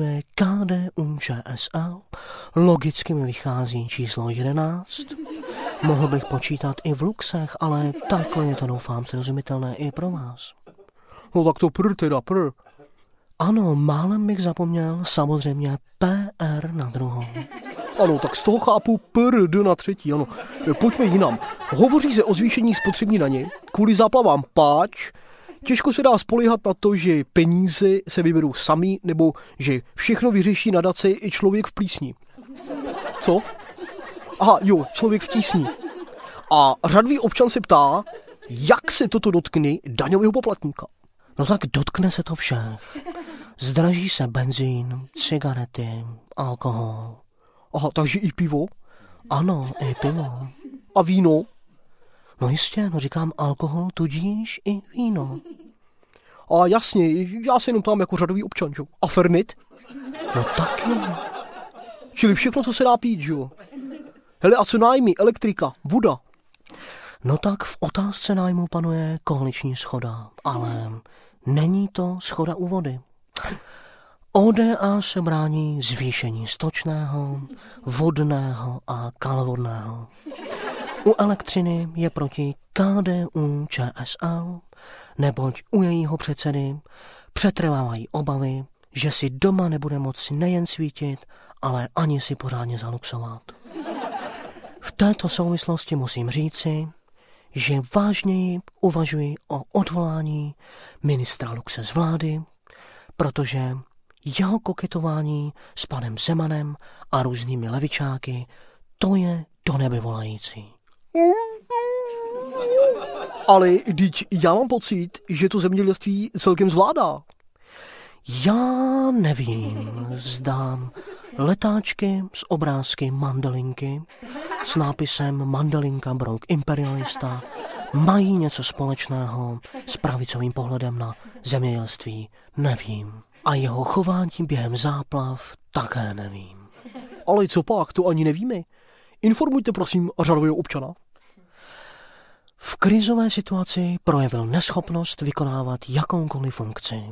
jmenuje KDU-ČSL, logicky mi vychází číslo 11. Mohl bych počítat i v luxech, ale takhle je to doufám srozumitelné i pro vás. No tak to teda. Ano, málem bych zapomněl samozřejmě PR na druhou. Ano, tak z toho chápu PRD na třetí, ano. Pojďme jinam. Hovoří se o zvýšení spotřební daně kvůli záplavám, páč těžko se dá spoléhat na to, že peníze se vyberou sami, nebo že všechno vyřeší nadace i člověk v plísni. Co? Aha, jo, člověk v tísni. A řadový občan se ptá, jak se toto dotkne daňového poplatníka. No tak dotkne se to všech. Zdraží se benzín, cigarety, alkohol. Aha, takže i pivo? Ano, i pivo. A víno? No jistě, no říkám alkohol, tudíž i víno. A jasně, já se jenom tam jako řadový občan, jo. A Fernet? No taky. Čili všechno, co se dá pít, jo. Hele, a co nájmy, elektrika, voda? No tak v otázce nájmu panuje koaliční shoda, ale není to shoda u vody. ODA se brání zvýšení stočného, vodného a kalvodného. U elektřiny je proti KDU-ČSL, neboť u jejího předsedy přetrvávají obavy, že si doma nebude moci nejen svítit, ale ani si pořádně zaluxovat. V této souvislosti musím říci, že vážněji uvažuji o odvolání ministra luxe z vlády, protože jeho koketování s panem Zemanem a různými levičáky, to je do nebe volající. Ale teď já mám pocit, že to zemědělství celkem zvládá. Já nevím, zdám letáčky s obrázky mandalinky s nápisem Mandalinka brouk imperialista mají něco společného s pravicovým pohledem na zemědělství, nevím. A jeho chování během záplav také nevím. Ale co pak, to ani nevíme. Informujte prosím řadového občana. V krizové situaci projevil neschopnost vykonávat jakoukoliv funkci.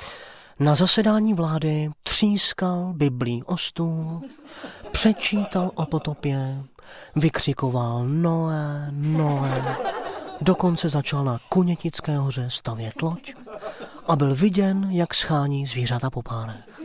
Na zasedání vlády třískal biblí o stůl, přečítal o potopě, vykřikoval Noé, Noé, dokonce začal na Kunětické hoře stavět loď a byl viděn, jak schání zvířata po párech.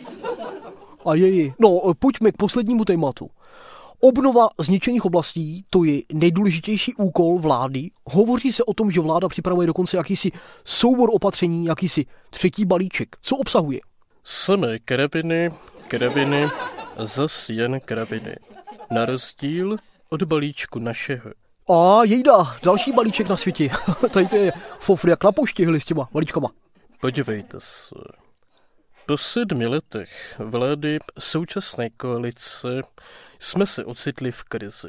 A no, pojďme k poslednímu tématu. Obnova zničených oblastí, to je nejdůležitější úkol vlády. Hovoří se o tom, že vláda připravuje dokonce jakýsi soubor opatření, jakýsi třetí balíček. Co obsahuje? Samé karabiny, zas jen karabiny. Na rozdíl od balíčku našeho. A jejda, další balíček na světě. Tady to je fofr jak na poště, s těma balíčkama. Podívejte se. Po 7 letech vlády současné koalice jsme se ocitli v krizi.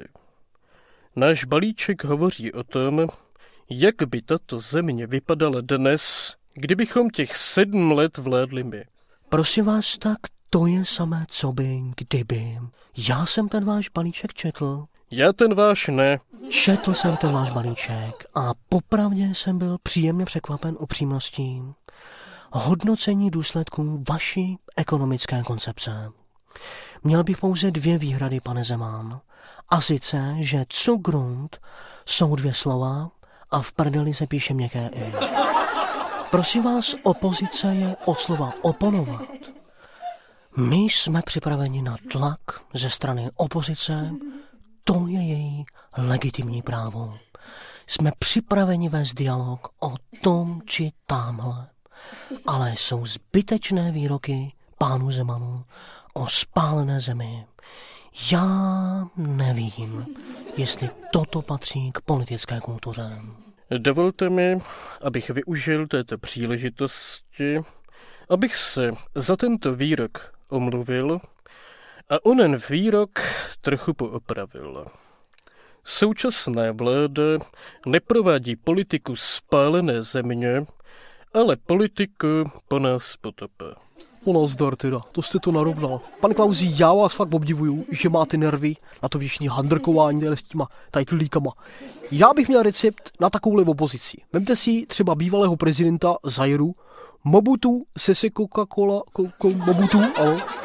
Náš balíček hovoří o tom, jak by tato země vypadala dnes, kdybychom těch 7 let vládli my. Prosím vás, tak to je samé, co by, kdyby. Já jsem ten váš balíček četl. Já ten váš ne. Četl jsem ten váš balíček a popravdě jsem byl příjemně překvapen upřímností. Hodnocení důsledků vaší ekonomické koncepce. Měl bych pouze 2 výhrady, pane Zeman. A sice, že Zugrund jsou 2 slova a v prdeli se píše měkké i. Prosím vás, opozice je od slova oponovat. My jsme připraveni na tlak ze strany opozice, to je její legitimní právo. Jsme připraveni vést dialog o tom či támhle. Ale jsou zbytečné výroky pánu Zemanu o spálené zemi. Já nevím, jestli toto patří k politické kultuře. Dovolte mi, abych využil této příležitosti, abych se za tento výrok omluvil a onen výrok trochu poopravil. Současná vláda neprovádí politiku spálené země, ale politiku po nás potopa. O nazdar teda, to jste to narovnal. Pan Klausi, já vás fakt obdivuju, že máte nervy na to věčný handrkování s těma tajtlíkama. Já bych měl recept na takovouhle opozici. Vemte si třeba bývalého prezidenta Zairu, Mobutu Sese Coca-Cola, Mobutu, ale